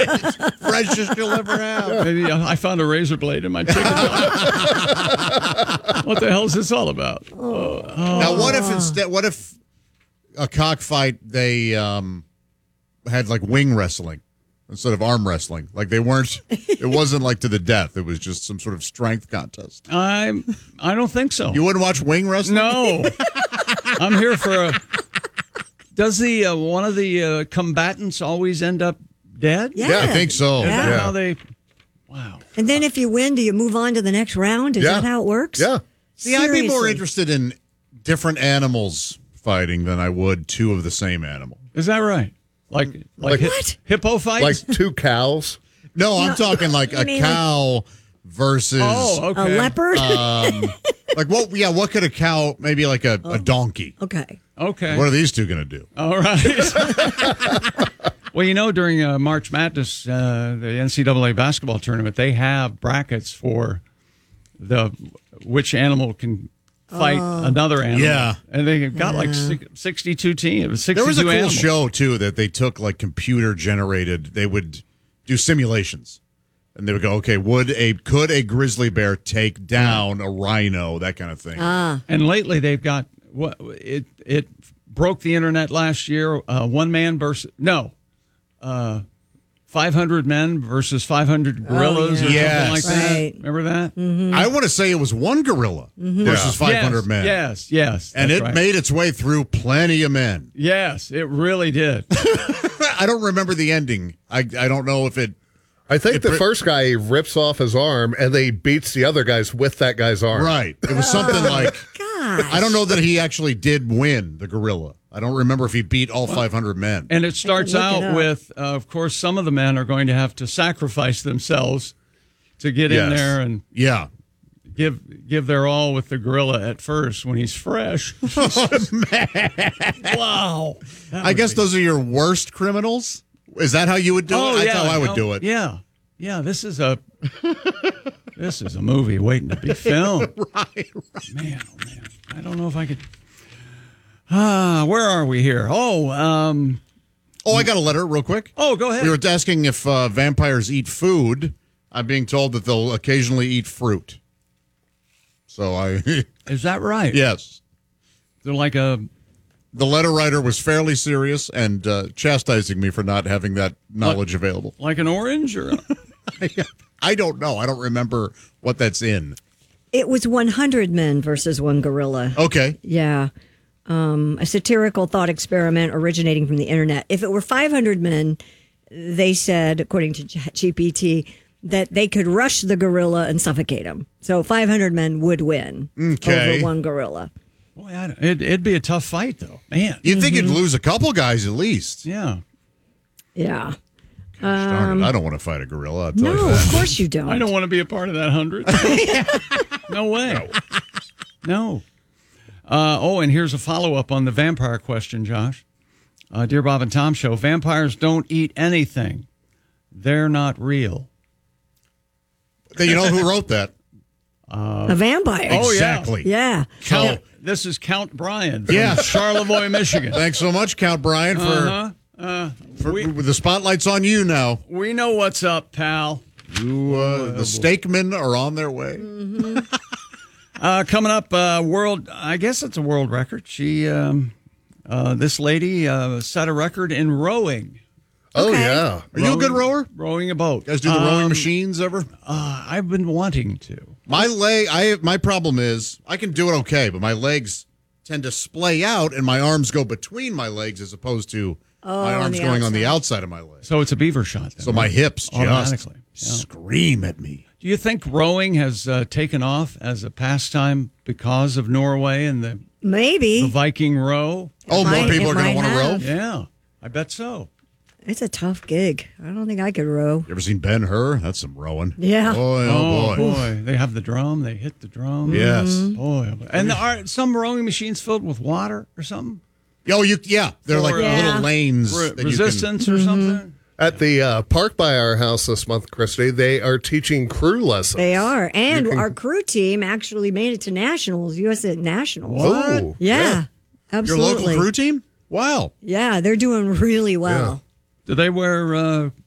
Freshest you'll ever have. Maybe I found a razor blade in my chicken. What the hell is this all about? Now, what if a cockfight they had like wing wrestling instead of arm wrestling? Like it wasn't like to the death. It was just some sort of strength contest. I don't think so. You wouldn't watch wing wrestling? No. I'm here for does the one of the combatants always end up dead? Yeah, I think so. Is that Yeah. how they... Wow. And then if you win, do you move on to the next round? Is that how it works? Yeah. See, I'd be more Seriously. interested in different animals fighting than I would two of the same animal. Is that right? Like What? hippo fights? Like two cows. No, I'm talking like a cow versus oh, okay. A leopard? like what? Yeah, what could a cow? Maybe like a donkey. Okay. Okay. What are these two going to do? All right. Well, during March Madness, the NCAA basketball tournament, they have brackets for which animal can fight another animal. Yeah. And they got like 62 teams. 62 There was a cool animals. show too that they took like computer generated. They would do simulations, and they would go, okay, could a grizzly bear take down a rhino? That kind of thing. And lately, they've got it broke the internet last year. 500 men versus 500 gorillas or Yes. something like that. Right. Remember that? I want to say it was one gorilla versus 500 men. Yes. And that's it right. made its way through plenty of men. Yes, it really did. I don't remember the ending. I don't know if it. I think the first guy rips off his arm and they beats the other guys with that guy's arm. Right. It was something like. Gosh. I don't know that he actually did win, the gorilla. I don't remember if he beat all 500 men. And it starts look it out up. with, of course, some of the men are going to have to sacrifice themselves to get in Yes. there and Yeah. give their all with the gorilla at first when he's fresh. Wow. I guess those are your worst criminals? Is that how you would do it? That's how I would do it. Yeah. Yeah, this is a movie waiting to be filmed. Right. Man, oh man. I don't know if I could. Where are we here? Oh, I got a letter real quick. Oh, go ahead. We were asking if vampires eat food. I'm being told that they'll occasionally eat fruit. So Is that right? yes. They're like a. The letter writer was fairly serious and chastising me for not having that knowledge available. Like an orange or I don't know. I don't remember what that's in. It was 100 men versus one gorilla. Okay. Yeah. A satirical thought experiment originating from the internet. If it were 500 men, they said, according to GPT, that they could rush the gorilla and suffocate him. So 500 men would win Okay. over one gorilla. boy, it'd be a tough fight though, man. You'd think you'd lose a couple guys at least. Yeah. Yeah. Gosh darn it. I don't want to fight a gorilla. I'll tell you No, that. of course you don't. I don't want to be a part of that 100. No way. No. And here's a follow-up on the vampire question, Josh. Dear Bob and Tom Show, vampires don't eat anything. They're not real. You know who wrote that? A vampire. Oh, yeah. Exactly. Yeah. This is Count Brian from Yeah. Charlevoix, Michigan. Thanks so much, Count Brian, for the spotlight's on you now. We know what's up, pal. The Steakmen are on their way. Coming up, I guess it's a world record. This lady set a record in rowing. Oh, Okay. yeah. Are you a good rower? Rowing a boat. You guys do the rowing machines ever? I've been wanting to. My problem is I can do it okay, but my legs tend to splay out and my arms go between my legs as opposed to my on arms the going on the outside. outside of my legs. So it's a beaver shot. Then, So my right? hips just Automatically, yeah. scream at me. Do you think rowing has taken off as a pastime because of Norway and the Maybe. Viking row? Oh, more might- people it are going to might want to row? have. Yeah, I bet so. It's a tough gig. I don't think I could row. You ever seen Ben-Hur? That's some rowing. Yeah. Boy, oh, boy. They have the drum. They hit the drum. Yes. Boy, oh boy. And are some rowing machines filled with water or something? Oh, they're like For, little lanes. Re- that you can- resistance or something? At the park by our house this month, Christy, they are teaching crew lessons. They are. And our crew team actually made it to nationals, U.S. Nationals. Oh, Yeah. Your Absolutely. local crew team? Wow. Yeah, they're doing really well. Do they wear